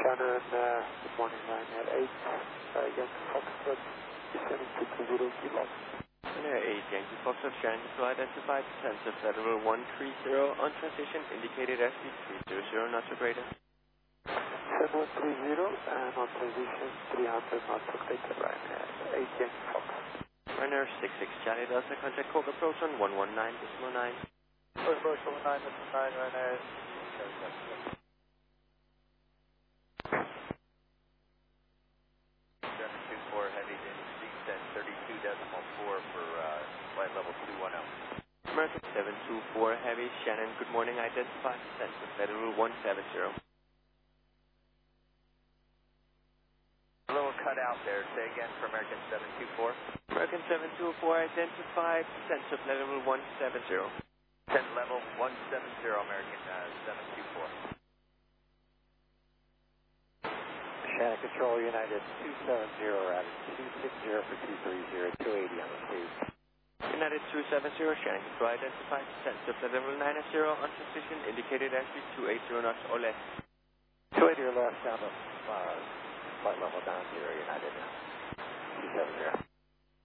Shannon, good morning, Ryanair 8, Yankee Foxtrot, descending to 20 kilos. Ryanair 8, Yankee Foxtrot, Shannon, to identify descent of Federal 130 on transition, indicated SB 300 knots or greater. 7130, and on transition 300 knots or greater, Ryanair 8, Yankee Fox. Ryanair 66, Charlie Delta, contact code approach on 119.9. Approach 119.9, Ryanair 724 heavy in descent 32.4 for flight level 210. American 724 heavy, Shannon, good morning, identify descent of Federal 170. A little cut out there, say again for American 724. American 724, identify descent of level 170. Descent level 170, American 724. Shannon Control, United 270, routed 260 for 230, 280 on the stage. United 270, Shannon Control, identify descent of level 90 on transition, indicated SB 280 knots or less. 280 or less down to flight level down 0, United 270.